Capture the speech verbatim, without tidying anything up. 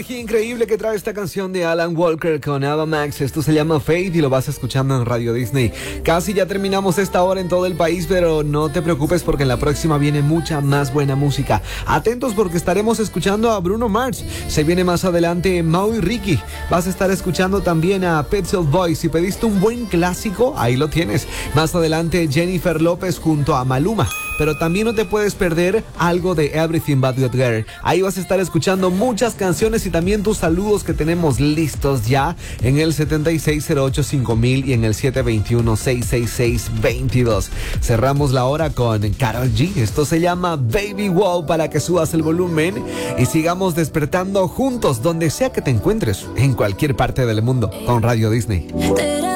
energía increíble que trae esta canción de Alan Walker con Ava Max. Esto se llama Fate y lo vas escuchando en Radio Disney. Casi ya terminamos esta hora en todo el país, pero no te preocupes porque en la próxima viene mucha más buena música. Atentos porque estaremos escuchando a Bruno Mars. Se viene más adelante Mau y Ricky. Vas a estar escuchando también a Pet Shop Boys. Si pediste un buen clásico, ahí lo tienes. Más adelante Jennifer López junto a Maluma. Pero también no te puedes perder algo de Everything But Good Girl. Ahí vas a estar escuchando muchas canciones y también tus saludos que tenemos listos ya en el setenta y seis cero ocho cinco mil y en el siete dos uno seis seis seis dos dos. Cerramos la hora con Karol G. Esto se llama Baby Wow para que subas el volumen y sigamos despertando juntos donde sea que te encuentres, en cualquier parte del mundo, con Radio Disney.